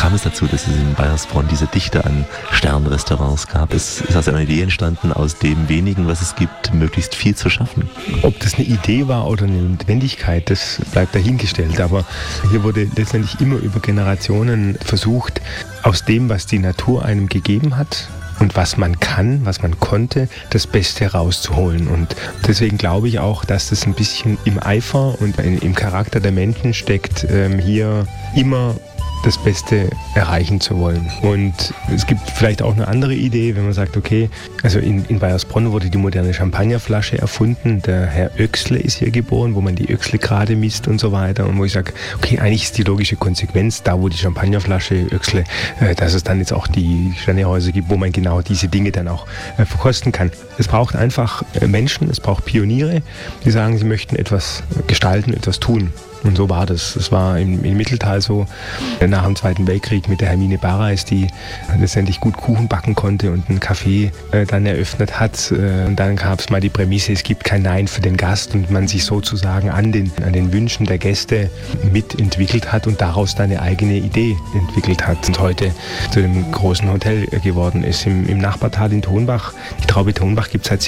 kam es dazu, dass es in Baiersbronn diese Dichte an Sternrestaurants gab? Ist aus einer Idee entstanden, aus dem wenigen, was es gibt, möglichst viel zu schaffen? Ob das eine Idee war oder eine Notwendigkeit, das bleibt dahingestellt. Aber hier wurde letztendlich immer über Generationen versucht, aus dem, was die Natur einem gegeben hat und was man kann, was man konnte, das Beste rauszuholen. Und deswegen glaube ich auch, dass das ein bisschen im Eifer und im Charakter der Menschen steckt, hier immer das Beste erreichen zu wollen. Und es gibt vielleicht auch eine andere Idee, wenn man sagt, okay, also in Baiersbronn wurde die moderne Champagnerflasche erfunden, der Herr Oechsle ist hier geboren, wo man die Oechsle gerade misst und so weiter, und wo ich sage, okay, eigentlich ist die logische Konsequenz, da wo die Champagnerflasche Oechsle, dass es dann jetzt auch die Sternehäuser gibt, wo man genau diese Dinge dann auch verkosten kann. Es braucht einfach Menschen, es braucht Pioniere, die sagen, sie möchten etwas gestalten, etwas tun. Und so war das. Es war im Mitteltal so, nach dem Zweiten Weltkrieg mit der Hermine Barreis, die letztendlich gut Kuchen backen konnte und ein Café dann eröffnet hat. Und dann gab es mal die Prämisse, es gibt kein Nein für den Gast, und man sich sozusagen an den Wünschen der Gäste mitentwickelt hat und daraus dann eine eigene Idee entwickelt hat und heute zu dem großen Hotel geworden ist. Im Nachbartal in Tonbach, die Traube Tonbach gibt es seit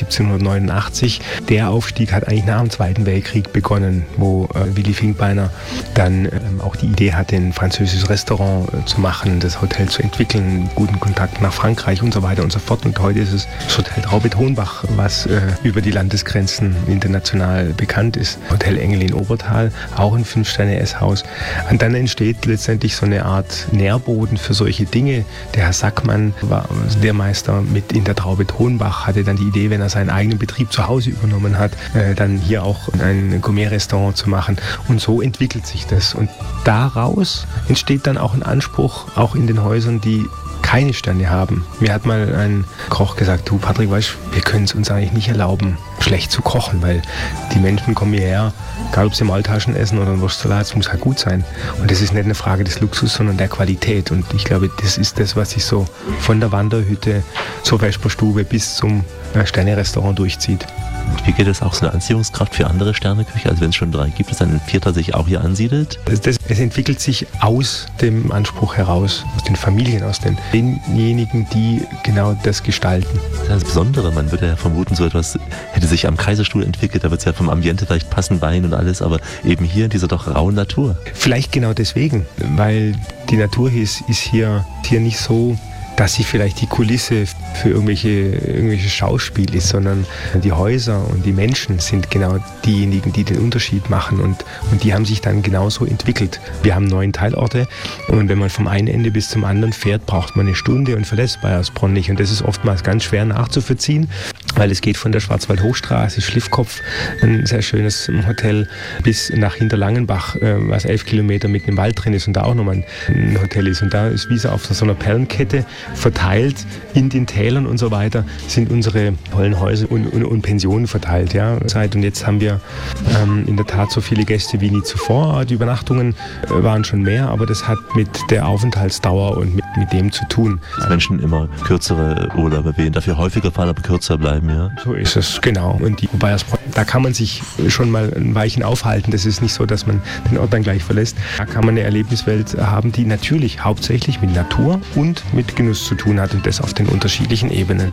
1789. Der Aufstieg hat eigentlich nach dem Zweiten Weltkrieg begonnen, wo Willy Finkbeiner dann auch die Idee hatte, ein französisches Restaurant zu machen, das Hotel zu entwickeln, guten Kontakt nach Frankreich und so weiter und so fort. Und heute ist es das Hotel Traube Tonbach, was über die Landesgrenzen international bekannt ist. Hotel Engel in Obertal, auch ein 5-Sterne-Esshaus. Und dann entsteht letztendlich so eine Art Nährboden für solche Dinge. Der Herr Sackmann war Lehrmeister mit in der Traube Tonbach, hatte dann die Idee, wenn er seinen eigenen Betrieb zu Hause übernommen hat, dann hier auch ein Gourmet-Restaurant zu machen. Und so entwickelt sich das. Und daraus entsteht dann auch ein Anspruch, auch in den Häusern, die keine Sterne haben. Mir hat mal ein Koch gesagt, du Patrick, weißt, wir können es uns eigentlich nicht erlauben, schlecht zu kochen, weil die Menschen kommen hierher, egal ob sie Maultaschen essen oder ein Wurstsalat, es muss halt gut sein. Und das ist nicht eine Frage des Luxus, sondern der Qualität. Und ich glaube, das ist das, was sich so von der Wanderhütte zur Vesperstube bis zum Sterne-Restaurant durchzieht. Und wie geht es auch so eine Anziehungskraft für andere Sterneküche? Also wenn es schon 3 gibt, dass ein 4. sich auch hier ansiedelt? Es entwickelt sich aus dem Anspruch heraus, aus den Familien, aus denjenigen, die genau das gestalten. Das ist das Besondere. Man würde ja vermuten, so etwas hätte sich am Kaiserstuhl entwickelt, da wird es ja vom Ambiente vielleicht passen, Wein und alles, aber eben hier in dieser doch rauen Natur. Vielleicht genau deswegen, weil die Natur hier ist hier nicht so, dass sie vielleicht die Kulisse für irgendwelche Schauspiel ist, sondern die Häuser und die Menschen sind genau diejenigen, die den Unterschied machen, und die haben sich dann genauso entwickelt. Wir haben 9 Teilorte, und wenn man vom einen Ende bis zum anderen fährt, braucht man eine Stunde und verlässt Baiersbronn nicht, und das ist oftmals ganz schwer nachzuvollziehen, weil es geht von der Schwarzwald-Hochstraße, Schliffkopf, ein sehr schönes Hotel, bis nach Hinterlangenbach, was 11 Kilometer mitten im Wald drin ist und da auch nochmal ein Hotel ist, und da ist wie so auf so einer Perlenkette verteilt in den Tälern und so weiter sind unsere tollen Häuser und Pensionen verteilt. Ja. Und jetzt haben wir in der Tat so viele Gäste wie nie zuvor. Die Übernachtungen waren schon mehr, aber das hat mit der Aufenthaltsdauer und mit dem zu tun. Dass Menschen immer kürzere Urlaube wählen, dafür häufiger fahren, aber kürzer bleiben, ja? So ist es, genau. Und die Baiersbronn, da kann man sich schon mal ein Weilchen aufhalten. Das ist nicht so, dass man den Ort dann gleich verlässt. Da kann man eine Erlebniswelt haben, die natürlich hauptsächlich mit Natur und mit Genuss zu tun hat, und das auf den unterschiedlichen Ebenen.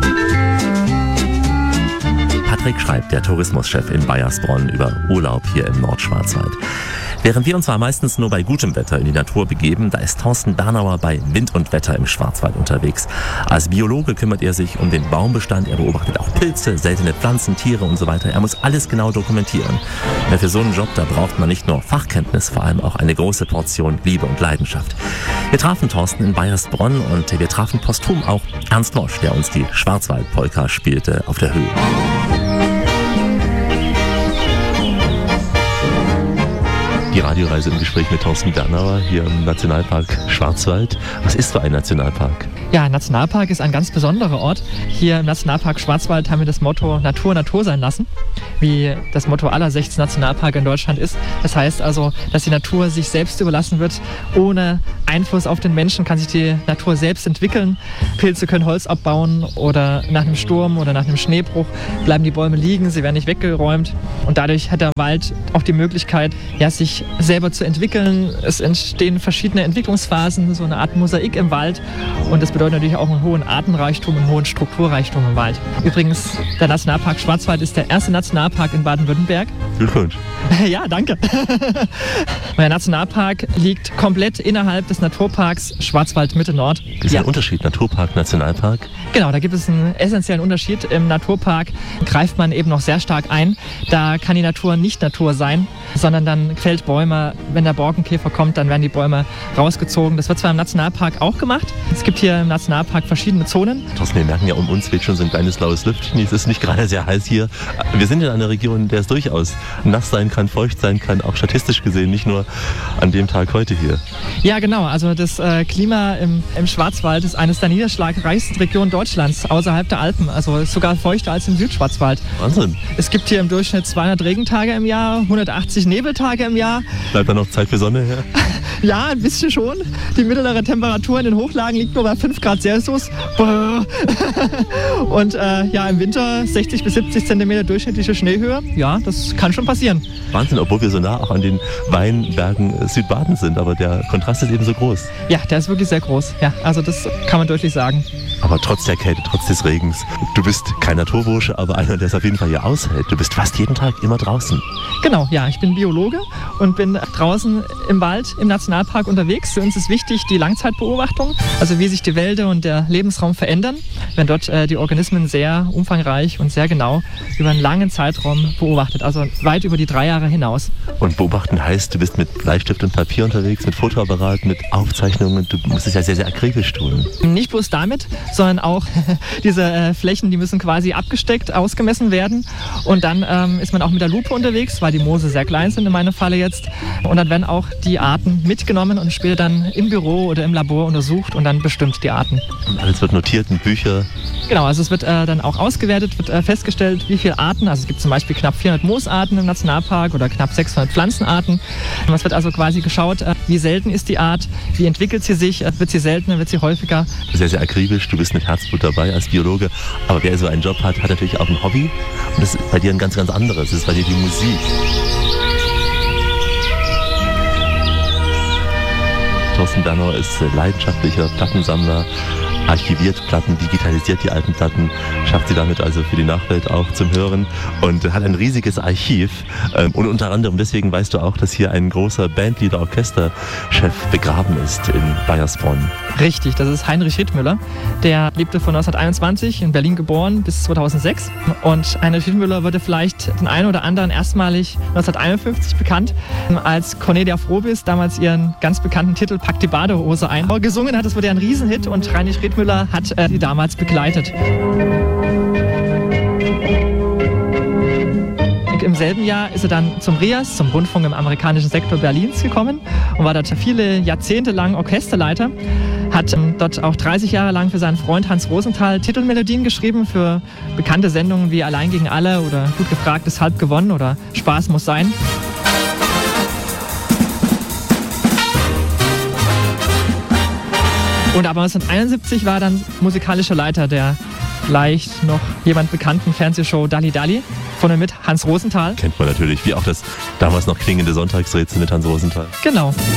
Patrick Schreib, der Tourismuschef in Baiersbronn, über Urlaub hier im Nordschwarzwald. Während wir uns zwar meistens nur bei gutem Wetter in die Natur begeben, da ist Thorsten Bernauer bei Wind und Wetter im Schwarzwald unterwegs. Als Biologe kümmert er sich um den Baumbestand, er beobachtet auch Pilze, seltene Pflanzen, Tiere und so weiter. Er muss alles genau dokumentieren. Ja, für so einen Job, da braucht man nicht nur Fachkenntnis, vor allem auch eine große Portion Liebe und Leidenschaft. Wir trafen Thorsten in Baiersbronn und wir trafen posthum auch Ernst Mosch, der uns die Schwarzwald-Polka spielte auf der Höhe. Die Radioreise im Gespräch mit Thorsten Bernauer hier im Nationalpark Schwarzwald. Was ist für ein Nationalpark? Ja, ein Nationalpark ist ein ganz besonderer Ort. Hier im Nationalpark Schwarzwald haben wir das Motto Natur, Natur sein lassen, wie das Motto aller 16 Nationalparke in Deutschland ist. Das heißt also, dass die Natur sich selbst überlassen wird. Ohne Einfluss auf den Menschen kann sich die Natur selbst entwickeln. Pilze können Holz abbauen oder nach einem Sturm oder nach einem Schneebruch bleiben die Bäume liegen, sie werden nicht weggeräumt. Und dadurch hat der Wald auch die Möglichkeit, ja, sich selber zu entwickeln. Es entstehen verschiedene Entwicklungsphasen, so eine Art Mosaik im Wald. Und das bedeutet natürlich auch einen hohen Artenreichtum, einen hohen Strukturreichtum im Wald. Übrigens, der Nationalpark Schwarzwald ist der erste Nationalpark in Baden-Württemberg. Glückwunsch. Ja, danke. Der Nationalpark liegt komplett innerhalb des Naturparks Schwarzwald-Mitte-Nord. Das ist ein Unterschied, Naturpark, Nationalpark. Genau, da gibt es einen essentiellen Unterschied. Im Naturpark greift man eben noch sehr stark ein. Da kann die Natur nicht Natur sein, sondern dann fällt Bäume. Wenn der Borkenkäfer kommt, dann werden die Bäume rausgezogen. Das wird zwar im Nationalpark auch gemacht. Es gibt hier im Nationalpark verschiedene Zonen. Thorsten, wir merken ja, um uns weht schon so ein kleines blaues Lüftchen. Es ist nicht gerade sehr heiß hier. Wir sind in einer Region, in der es durchaus nass sein kann, feucht sein kann, auch statistisch gesehen, nicht nur an dem Tag heute hier. Ja, genau. Also das Klima im Schwarzwald ist eines der niederschlagreichsten Regionen Deutschlands, außerhalb der Alpen. Also ist sogar feuchter als im Südschwarzwald. Wahnsinn. Es gibt hier im Durchschnitt 200 Regentage im Jahr, 180 Nebeltage im Jahr. Bleibt da noch Zeit für Sonne her? Ja, ein bisschen schon. Die mittlere Temperatur in den Hochlagen liegt nur bei 5 Grad Celsius. Und ja, im Winter 60 bis 70 Zentimeter durchschnittliche Schneehöhe. Ja, das kann schon passieren. Wahnsinn, obwohl wir so nah auch an den Weinbergen Südbaden sind. Aber der Kontrast ist eben so groß. Ja, der ist wirklich sehr groß. Ja, also das kann man deutlich sagen. Aber trotz der Kälte, trotz des Regens, du bist kein Naturbursche, aber einer, der es auf jeden Fall hier aushält. Du bist fast jeden Tag immer draußen. Genau, ja, ich bin Biologe und bin draußen im Wald, im Nationalpark unterwegs. Für uns ist wichtig die Langzeitbeobachtung, also wie sich die Wälder und der Lebensraum verändern, wenn dort die Organismen sehr umfangreich und sehr genau über einen langen Zeitraum beobachtet, also weit über die 3 Jahre hinaus. Und beobachten heißt, du bist mit Bleistift und Papier unterwegs, mit Fotoapparat, mit Aufzeichnungen. Du musst es ja sehr, sehr akribisch tun. Nicht bloß damit, sondern auch diese Flächen, die müssen quasi abgesteckt, ausgemessen werden. Und dann ist man auch mit der Lupe unterwegs, weil die Moose sehr klein sind in meinem Falle jetzt. Und dann werden auch die Arten mitgenommen und später dann im Büro oder im Labor untersucht und dann bestimmt die Arten. Und alles wird notiert in Bücher. Genau, also es wird dann auch ausgewertet, wird festgestellt, wie viele Arten, also es gibt zum Beispiel knapp 400 Moosarten im Nationalpark oder knapp 600 Pflanzenarten. Und es wird also quasi geschaut, wie selten ist die Art, wie entwickelt sie sich, wird sie seltener, wird sie häufiger. Sehr, sehr akribisch, du bist mit Herzblut dabei als Biologe, aber wer so einen Job hat, hat natürlich auch ein Hobby und das ist bei dir ein ganz, ganz anderes, das ist bei dir die Musik. Thorsten Bernauer ist leidenschaftlicher Plattensammler, archiviert Platten, digitalisiert die alten Platten, schafft sie damit also für die Nachwelt auch zum Hören und hat ein riesiges Archiv. Und unter anderem deswegen weißt du auch, dass hier ein großer Bandleader-Orchesterchef begraben ist in Baiersbronn. Richtig, das ist Heinrich Riethmüller. Der lebte von 1921 in Berlin geboren bis 2006. Und Heinrich Riethmüller wurde vielleicht den einen oder anderen erstmalig 1951 bekannt, als Cornelia Frohbis damals ihren ganz bekannten Titel Pack die Badehose ein gesungen hat. Das wurde ja ein Riesenhit und Heinrich Riethmüller hat sie damals begleitet. Im selben Jahr ist er dann zum RIAS, zum Rundfunk im amerikanischen Sektor Berlins gekommen und war dort viele Jahrzehnte lang Orchesterleiter. Hat dort auch 30 Jahre lang für seinen Freund Hans Rosenthal Titelmelodien geschrieben für bekannte Sendungen wie Allein gegen alle oder Gut gefragt ist halb gewonnen oder Spaß muss sein. Und aber 1971 war er dann musikalischer Leiter der vielleicht noch jemand bekannten Fernsehshow Dalli Dalli von und mit Hans Rosenthal. Kennt man natürlich, wie auch das damals noch klingende Sonntagsrätsel mit Hans Rosenthal. Genau.